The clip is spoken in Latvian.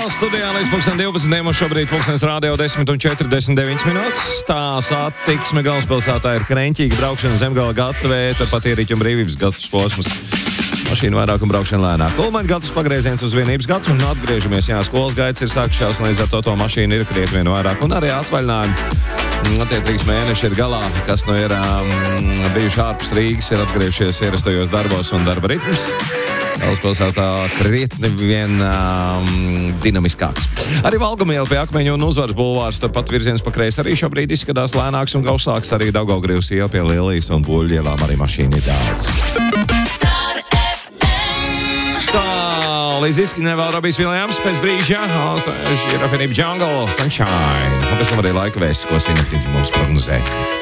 Studijā līdz 12. un šobrīd pulkstenis rādio 10:49 minūtes. Tā satiksme galvaspilsētā ir kreņķīga braukšana Zemgala gatavē, tāpat Ierīķu un Brīvības gatavs posms. Mašīna vairāk un braukšana lēnāk. Ulmaņa gatavs pagrieziens uz Vienības gatavu un atgriežamies. Jā, skolas gaitas ir sākušās, līdz ar to mašīna ir krietni vien vairāk. Un arī atvaļinājumi. Tie 3 mēneši ir galā, kas nu ir bijuši ārpus Rīgas, ir atgriežies ierastajos darbos un darba ritms. Galvaspilsētā krietni vien dinamiskāks. Arī Valgamiela pie Akmeņu un Uzvaras bulvārs, tāpat virziens pa kreisi arī šobrīd izskatās lēnāks un gausāks. Arī Daugavgrīvas iela pie Lielijas un Buļļu ielām arī mašīna ir daudz. Tā, līdz izskanē vēl Robijs Viljams, pēc brīža ir apvienība Jungle, Sunshine. Un pēc tam arī laika vēsts, ko sinaptiķi mums prognozē.